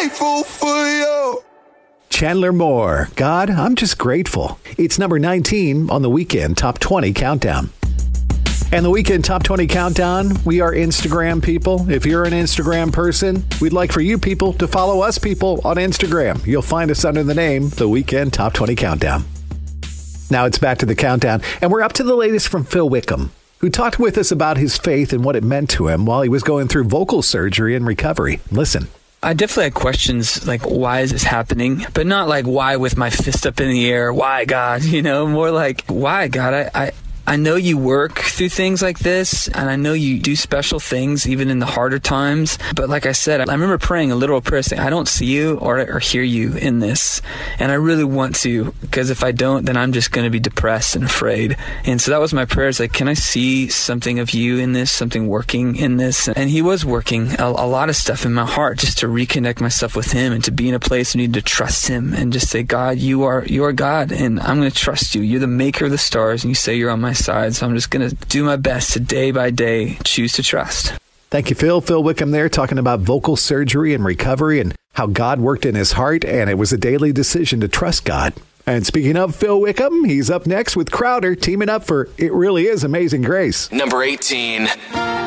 grateful for you. Chandler Moore, God, I'm just grateful. It's number 19 on the Weekend Top 20 Countdown. And the Weekend Top 20 Countdown, we are Instagram people. If you're an Instagram person, we'd like for you people to follow us people on Instagram. You'll find us under the name, the Weekend Top 20 Countdown. Now it's back to the countdown, and we're up to the latest from Phil Wickham, who talked with us about his faith and what it meant to him while he was going through vocal surgery and recovery. Listen. I definitely had questions like, why is this happening? But not like, why with my fist up in the air? Why, God? More like, why, God? I know you work through things like this, and I know you do special things even in the harder times. But like I said, I remember praying a literal prayer saying, I don't see you or hear you in this. And I really want to, because if I don't, then I'm just going to be depressed and afraid. And so that was my prayer. It's like, can I see something of you in this, something working in this? And he was working a lot of stuff in my heart just to reconnect myself with him and to be in a place I need to trust him and just say, God, you are God, and I'm going to trust you. You're the maker of the stars, and you say you're on my side, so I'm just going to do my best to day by day choose to trust. Thank you, Phil. Phil Wickham there talking about vocal surgery and recovery and how God worked in his heart, and it was a daily decision to trust God. And speaking of Phil Wickham, he's up next with Crowder teaming up for It Really Is Amazing Grace. Number 18.